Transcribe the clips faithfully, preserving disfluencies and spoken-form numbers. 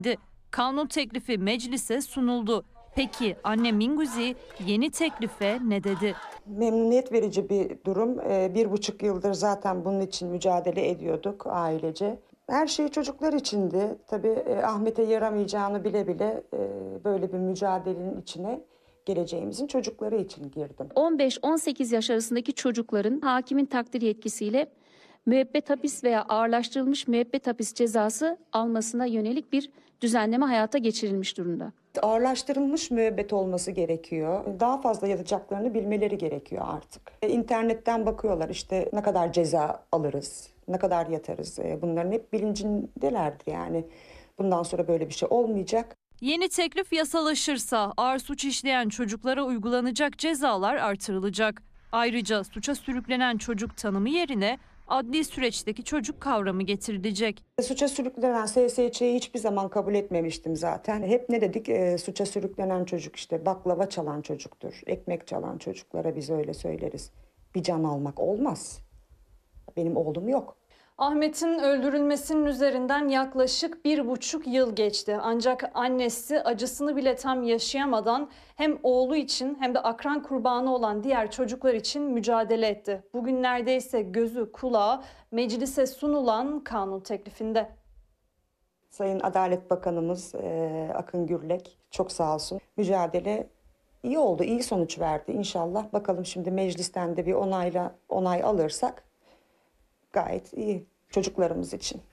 Kanun teklifi meclise sunuldu. Peki anne Minguzi yeni teklife ne dedi? Memnuniyet verici bir durum. Bir buçuk yıldır zaten bunun için mücadele ediyorduk ailece. Her şey çocuklar içindi. Tabii Ahmet'e yaramayacağını bile bile böyle bir mücadelenin içine geleceğimizin çocukları için girdim. on beş on sekiz yaş arasındaki çocukların hakimin takdir yetkisiyle müebbet hapis veya ağırlaştırılmış müebbet hapis cezası almasına yönelik bir düzenleme hayata geçirilmiş durumda. Ağırlaştırılmış müebbet olması gerekiyor. Daha fazla yatacaklarını bilmeleri gerekiyor artık. İnternetten bakıyorlar işte ne kadar ceza alırız, ne kadar yatarız. Bunların hep bilincindelerdir yani. Bundan sonra böyle bir şey olmayacak. Yeni teklif yasalaşırsa ağır suç işleyen çocuklara uygulanacak cezalar artırılacak. Ayrıca suça sürüklenen çocuk tanımı yerine adli süreçteki çocuk kavramı getirilecek. Suça sürüklenen S S Ç'yi hiçbir zaman kabul etmemiştim zaten. Hep ne dedik? E, suça sürüklenen çocuk işte baklava çalan çocuktur. Ekmek çalan çocuklara biz öyle söyleriz. Bir can almak olmaz. Benim oğlum yok. Ahmet'in öldürülmesinin üzerinden yaklaşık bir buçuk yıl geçti. Ancak annesi acısını bile tam yaşayamadan hem oğlu için hem de akran kurbanı olan diğer çocuklar için mücadele etti. Bugün neredeyse gözü kulağı meclise sunulan kanun teklifinde. Sayın Adalet Bakanımız e, Akın Gürlek çok sağ olsun. Mücadele iyi oldu, iyi sonuç verdi inşallah. Bakalım şimdi meclisten de bir onayla onay alırsak gayet iyi çocuklarımız için.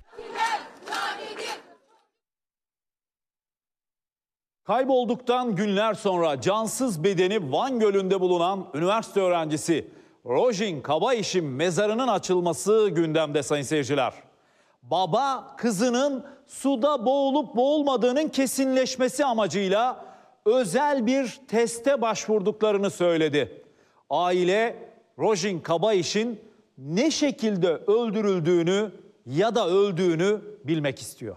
Kaybolduktan günler sonra cansız bedeni Van Gölü'nde bulunan üniversite öğrencisi Rojin Kabayiş'in mezarının açılması gündemde sayın seyirciler. Baba kızının suda boğulup boğulmadığının kesinleşmesi amacıyla özel bir teste başvurduklarını söyledi. Aile Rojin Kabayiş'in ne şekilde öldürüldüğünü ya da öldüğünü bilmek istiyor.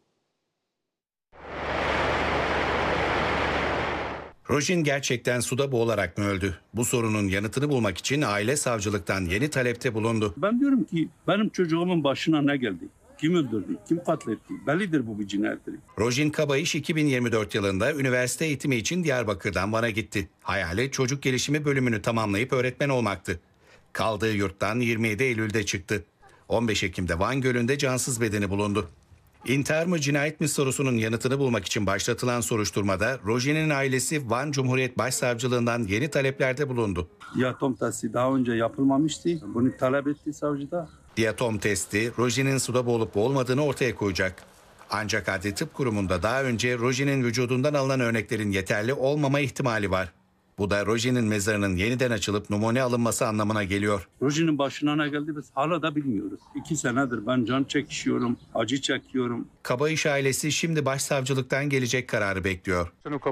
Rojin gerçekten suda boğularak mı öldü? Bu sorunun yanıtını bulmak için aile savcılıktan yeni talepte bulundu. Ben diyorum ki benim çocuğumun başına ne geldi? Kim öldürdü? Kim katletti? Bellidir bu bir cinayettir. Rojin Kabayiş iki bin yirmi dört yılında üniversite eğitimi için Diyarbakır'dan Van'a gitti. Hayali çocuk gelişimi bölümünü tamamlayıp öğretmen olmaktı. Kaldığı yurttan yirmi yedi Eylül'de çıktı. on beş Ekim'de Van Gölü'nde cansız bedeni bulundu. İntihar mı cinayet mi sorusunun yanıtını bulmak için başlatılan soruşturmada Rojin'in ailesi Van Cumhuriyet Başsavcılığından yeni taleplerde bulundu. Diatom testi daha önce yapılmamıştı. Bunu talep etti savcı da. Diatom testi Rojin'in suda boğulup boğulmadığını ortaya koyacak. Ancak Adli Tıp Kurumu'nda daha önce Rojin'in vücudundan alınan örneklerin yeterli olmama ihtimali var. Bu da Rojin'in mezarının yeniden açılıp numune alınması anlamına geliyor. Rojin'in başına ne geldi biz hala da bilmiyoruz. İki senedir ben can çekişiyorum, acı çekiyorum. Kabayış ailesi şimdi başsavcılıktan gelecek kararı bekliyor.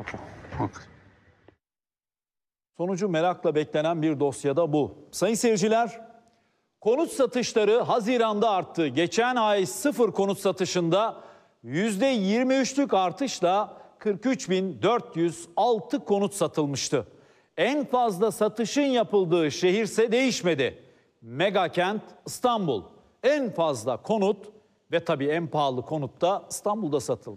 Sonucu merakla beklenen bir dosyada bu. Sayın seyirciler, konut satışları Haziran'da arttı. Geçen ay sıfır konut satışında yüzde yirmi üçlük artışla kırk üç bin dört yüz altı konut satılmıştı. En fazla satışın yapıldığı şehirse değişmedi. Mega kent İstanbul. En fazla konut ve tabii en pahalı konut da İstanbul'da satıldı.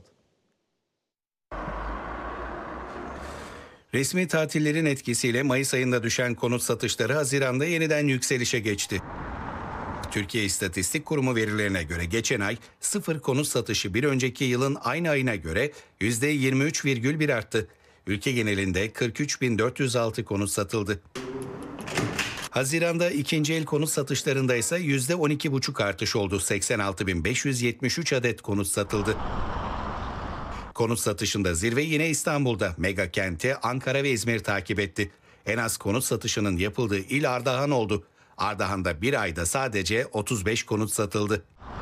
Resmi tatillerin etkisiyle Mayıs ayında düşen konut satışları Haziran'da yeniden yükselişe geçti. Türkiye İstatistik Kurumu verilerine göre geçen ay sıfır konut satışı bir önceki yılın aynı ayına göre yüzde yirmi üç virgül bir arttı. Ülke genelinde kırk üç bin dört yüz altı konut satıldı. Haziran'da ikinci el konut satışlarında ise yüzde on iki virgül beş artış oldu. seksen altı bin beş yüz yetmiş üç adet konut satıldı. Konut satışında zirve yine İstanbul'da. Mega kenti Ankara ve İzmir takip etti. En az konut satışının yapıldığı il Ardahan oldu. Ardahan'da bir ayda sadece otuz beş konut satıldı.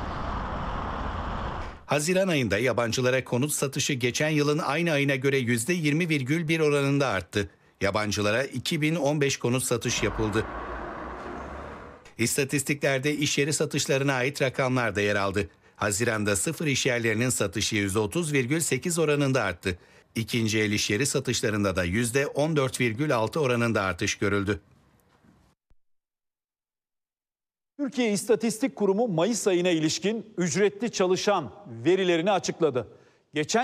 Haziran ayında yabancılara konut satışı geçen yılın aynı ayına göre yüzde yirmi virgül bir oranında arttı. Yabancılara iki bin on beş konut satış yapıldı. İstatistiklerde iş yeri satışlarına ait rakamlar da yer aldı. Haziran'da sıfır iş yerlerinin satışı yüzde otuz virgül sekiz oranında arttı. İkinci el iş yeri satışlarında da yüzde on dört virgül altı oranında artış görüldü. Türkiye İstatistik Kurumu Mayıs ayına ilişkin ücretli çalışan verilerini açıkladı. Geçen